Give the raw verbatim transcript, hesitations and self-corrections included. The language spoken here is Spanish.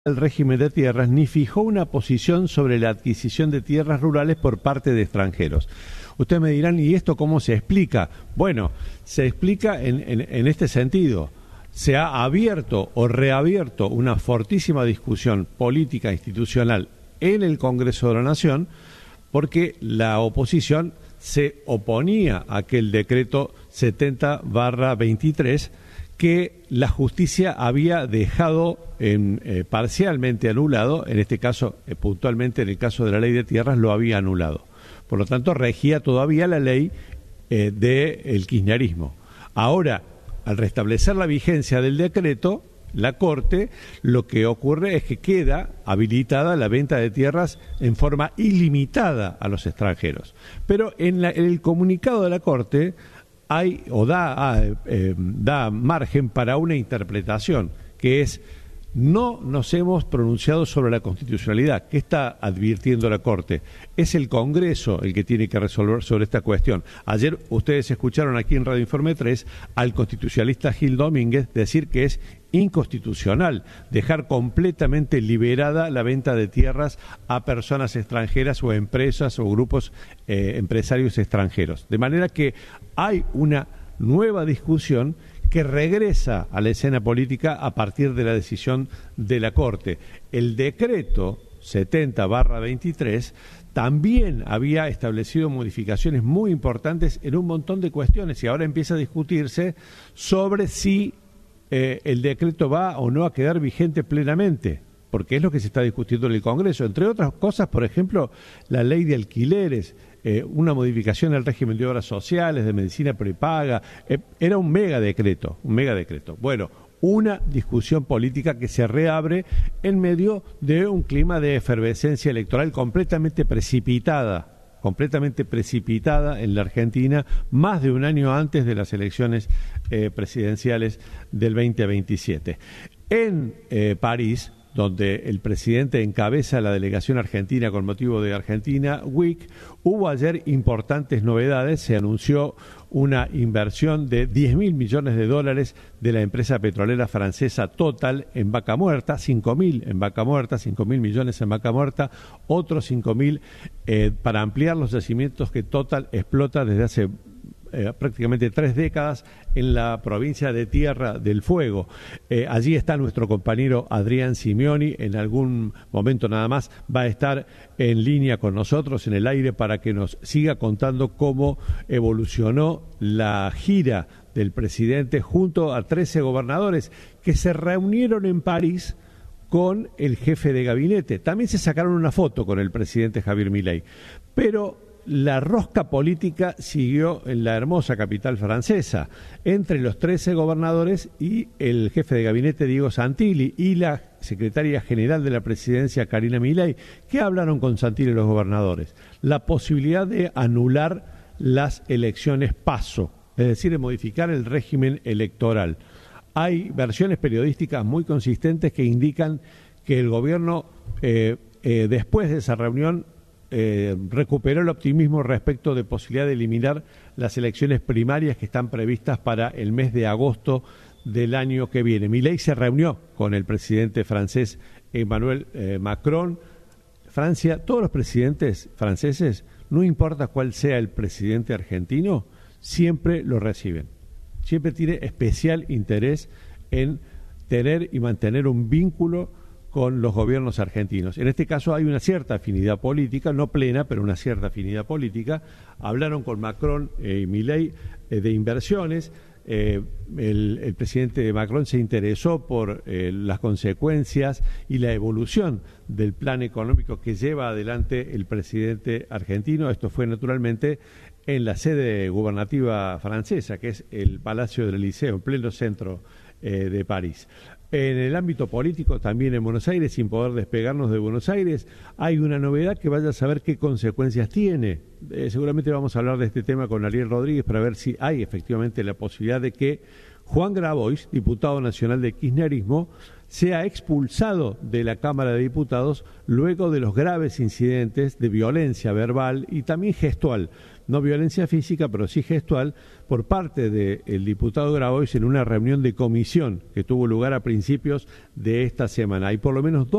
el régimen de tierras ni fijó una posición sobre la adquisición de tierras rurales por parte de extranjeros. Ustedes me dirán, ¿y esto cómo se explica? Bueno, se explica en, en, en este sentido. Se ha abierto o reabierto una fortísima discusión política institucional en el Congreso de la Nación porque la oposición se oponía a aquel decreto setenta barra veintitrés que la justicia había dejado en, eh, parcialmente anulado, en este caso, eh, puntualmente en el caso de la ley de tierras, lo había anulado. Por lo tanto, regía todavía la ley eh, del kirchnerismo. Ahora, al restablecer la vigencia del decreto, la Corte, lo que ocurre es que queda habilitada la venta de tierras en forma ilimitada a los extranjeros. Pero en, la, en el comunicado de la Corte hay o da, eh, da margen para una interpretación, que es: no nos hemos pronunciado sobre la constitucionalidad. ¿Qué está advirtiendo la Corte? Es el Congreso el que tiene que resolver sobre esta cuestión. Ayer ustedes escucharon aquí en Radio Informe tres al constitucionalista Gil Domínguez decir que es inconstitucional dejar completamente liberada la venta de tierras a personas extranjeras o empresas o grupos eh, empresarios extranjeros. De manera que hay una nueva discusión que regresa a la escena política a partir de la decisión de la Corte. El decreto setenta barra veintitrés también había establecido modificaciones muy importantes en un montón de cuestiones y ahora empieza a discutirse sobre si eh, el decreto va o no a quedar vigente plenamente, porque es lo que se está discutiendo en el Congreso. Entre otras cosas, por ejemplo, la ley de alquileres, Eh, una modificación al régimen de obras sociales, de medicina prepaga, eh, era un mega decreto, un mega decreto. Bueno, una discusión política que se reabre en medio de un clima de efervescencia electoral completamente precipitada, completamente precipitada en la Argentina, más de un año antes de las elecciones eh, presidenciales del veinte veintisiete. En eh, París, donde el presidente encabeza la delegación argentina con motivo de Argentina Week, hubo ayer importantes novedades. Se anunció una inversión de diez mil millones de dólares de la empresa petrolera francesa Total en Vaca Muerta, cinco mil en Vaca Muerta, cinco mil millones en Vaca Muerta, otros cinco mil eh, para ampliar los yacimientos que Total explota desde hace Eh, prácticamente tres décadas en la provincia de Tierra del Fuego. Eh, allí está nuestro compañero Adrián Simeoni, en algún momento nada más va a estar en línea con nosotros en el aire para que nos siga contando cómo evolucionó la gira del presidente junto a trece gobernadores que se reunieron en París con el jefe de gabinete. También se sacaron una foto con el presidente Javier Milei, pero la rosca política siguió en la hermosa capital francesa, entre los trece gobernadores y el jefe de gabinete Diego Santilli y la secretaria general de la presidencia Karina Milei. ¿Qué hablaron con Santilli los gobernadores? La posibilidad de anular las elecciones PASO, es decir, de modificar el régimen electoral. Hay versiones periodísticas muy consistentes que indican que el gobierno, eh, eh, después de esa reunión, Eh, recuperó el optimismo respecto de posibilidad de eliminar las elecciones primarias que están previstas para el mes de agosto del año que viene. Milei se reunió con el presidente francés Emmanuel eh, Macron. Francia, todos los presidentes franceses, no importa cuál sea el presidente argentino, siempre lo reciben. Siempre tiene especial interés en tener y mantener un vínculo con los gobiernos argentinos. En este caso hay una cierta afinidad política, no plena, pero una cierta afinidad política. Hablaron con Macron y Milei eh, de inversiones. Eh, el, el presidente Macron se interesó por eh, las consecuencias y la evolución del plan económico que lleva adelante el presidente argentino. Esto fue naturalmente en la sede gubernativa francesa, que es el Palacio del Elíseo, en pleno centro eh, de París. En el ámbito político, también en Buenos Aires, sin poder despegarnos de Buenos Aires, hay una novedad que vaya a saber qué consecuencias tiene. Eh, seguramente vamos a hablar de este tema con Ariel Rodríguez para ver si hay efectivamente la posibilidad de que Juan Grabois, diputado nacional de kirchnerismo, sea expulsado de la Cámara de Diputados luego de los graves incidentes de violencia verbal y también gestual, no violencia física, pero sí gestual, por parte del diputado Grabois en una reunión de comisión que tuvo lugar a principios de esta semana. Hay por lo menos dos